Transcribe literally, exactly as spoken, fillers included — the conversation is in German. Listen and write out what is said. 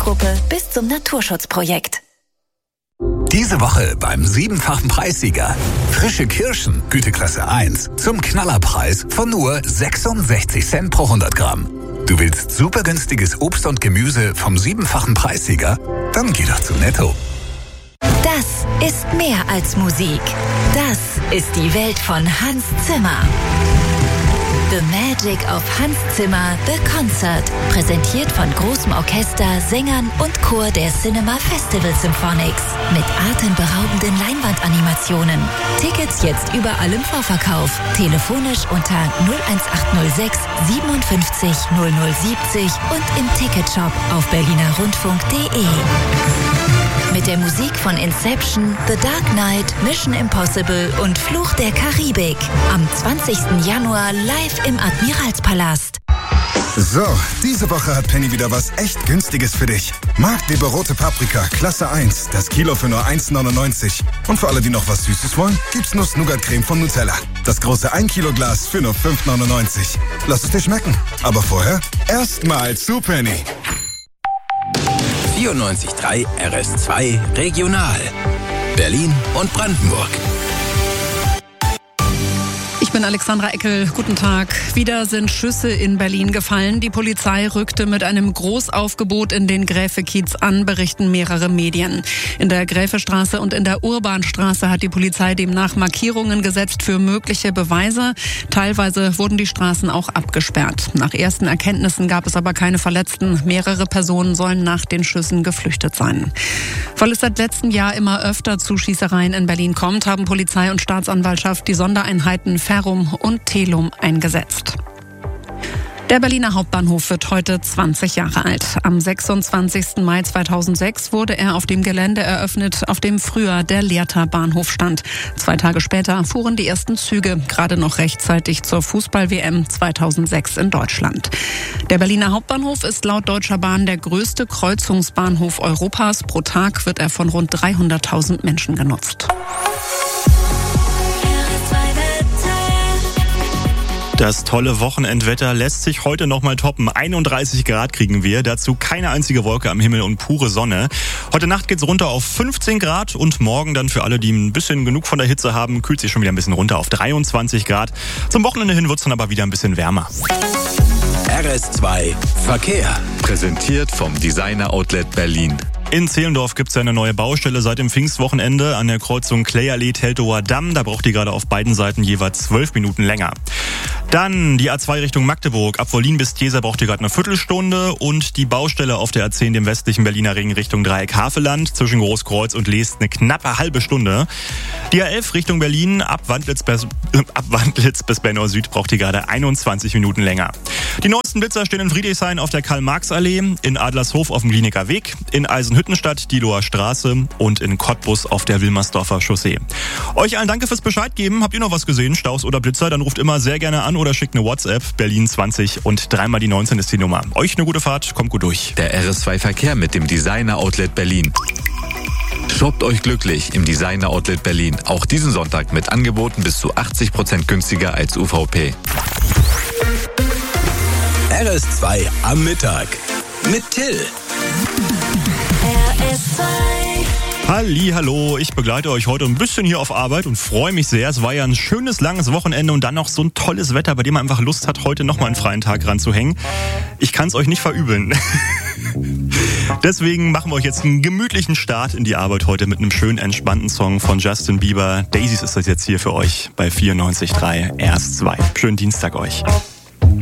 Baugruppe bis zum Naturschutzprojekt. Diese Woche beim siebenfachen Preissieger. Frische Kirschen, Güteklasse eins, zum Knallerpreis von nur sechsundsechzig Cent pro hundert Gramm. Du willst super günstiges Obst und Gemüse vom siebenfachen Preissieger? Dann geh doch zu Netto. Das ist mehr als Musik. Das ist die Welt von Hans Zimmer. The Magic of Hans Zimmer, The Concert. Präsentiert von großem Orchester, Sängern und Chor der Cinema Festival Symphonics. Mit atemberaubenden Leinwandanimationen. Tickets jetzt überall im Vorverkauf. Telefonisch unter null eins acht null sechs siebenundfünfzig null null siebzig und im Ticketshop auf berliner rundfunk punkt de. Mit der Musik von Inception, The Dark Knight, Mission Impossible und Fluch der Karibik. Am zwanzigsten Januar live im Admiralspalast. So, diese Woche hat Penny wieder was echt Günstiges für dich. Marktleber rote Paprika, Klasse eins, das Kilo für nur eins neunundneunzig. Und für alle, die noch was Süßes wollen, gibt's Nuss-Nougat-Creme von Nutella. Das große ein Kilo Glas für nur fünf neunundneunzig. Lass es dir schmecken. Aber vorher erstmal zu Penny. vierundneunzig Komma drei R S zwei Regional. Berlin und Brandenburg. Ich bin Alexandra Eckel. Guten Tag. Wieder sind Schüsse in Berlin gefallen. Die Polizei rückte mit einem Großaufgebot in den Gräfe-Kiez an, berichten mehrere Medien. In der Gräfestraße und in der Urbanstraße hat die Polizei demnach Markierungen gesetzt für mögliche Beweise. Teilweise wurden die Straßen auch abgesperrt. Nach ersten Erkenntnissen gab es aber keine Verletzten. Mehrere Personen sollen nach den Schüssen geflüchtet sein. Weil es seit letztem Jahr immer öfter zu Schießereien in Berlin kommt, haben Polizei und Staatsanwaltschaft die Sondereinheiten Ferrum und Telum eingesetzt. Der Berliner Hauptbahnhof wird heute zwanzig Jahre alt. Am sechsundzwanzigsten Mai zweitausendsechs wurde er auf dem Gelände eröffnet, auf dem früher der Lehrter Bahnhof stand. Zwei Tage später fuhren die ersten Züge, gerade noch rechtzeitig zur Fußball-W M zweitausendsechs in Deutschland. Der Berliner Hauptbahnhof ist laut Deutscher Bahn der größte Kreuzungsbahnhof Europas. Pro Tag wird er von rund dreihunderttausend Menschen genutzt. Das tolle Wochenendwetter lässt sich heute nochmal toppen. einunddreißig Grad kriegen wir, dazu keine einzige Wolke am Himmel und pure Sonne. Heute Nacht geht's runter auf fünfzehn Grad und morgen dann für alle, die ein bisschen genug von der Hitze haben, kühlt sich schon wieder ein bisschen runter auf dreiundzwanzig Grad. Zum Wochenende hin wird's dann aber wieder ein bisschen wärmer. R S zwei Verkehr. Präsentiert vom Designer Outlet Berlin. In Zehlendorf gibt es ja eine neue Baustelle seit dem Pfingstwochenende an der Kreuzung Klayallee-Teltower Damm. Da braucht die gerade auf beiden Seiten jeweils zwölf Minuten länger. Dann die A zwei Richtung Magdeburg. Ab Wollin bis Tesa braucht ihr gerade eine Viertelstunde. Und die Baustelle auf der A zehn, dem westlichen Berliner Ring Richtung Dreieck Havelland zwischen Großkreuz und Leest eine knappe halbe Stunde. Die A elf Richtung Berlin ab Wandlitz bis, äh, ab Wandlitz bis Bernau Süd braucht ihr gerade einundzwanzig Minuten länger. Die neuesten Blitzer stehen in Friedrichshain auf der Karl-Marx-Allee, in Adlershof auf dem Glienecker Weg, in Eisenhüttenstadt die Loher Straße und in Cottbus auf der Wilmersdorfer Chaussee. Euch allen danke fürs Bescheid geben. Habt ihr noch was gesehen, Staus oder Blitzer, dann ruft immer sehr gerne an oder schickt eine WhatsApp. Berlin zwanzig und dreimal die neunzehn ist die Nummer. Euch eine gute Fahrt, kommt gut durch. Der R S zwei Verkehr mit dem Designer Outlet Berlin. Shoppt euch glücklich im Designer Outlet Berlin. Auch diesen Sonntag mit Angeboten bis zu achtzig Prozent günstiger als U V P. R S zwei am Mittag mit Till. R S zwei. Halli, hallo, ich begleite euch heute ein bisschen hier auf Arbeit und freue mich sehr. Es war ja ein schönes, langes Wochenende und dann noch so ein tolles Wetter, bei dem man einfach Lust hat, heute nochmal einen freien Tag ranzuhängen. Ich kann es euch nicht verübeln. Deswegen machen wir euch jetzt einen gemütlichen Start in die Arbeit heute mit einem schönen, entspannten Song von Justin Bieber. Daisies ist das jetzt hier für euch bei vierundneunzig Komma drei R S zwei. Schönen Dienstag euch.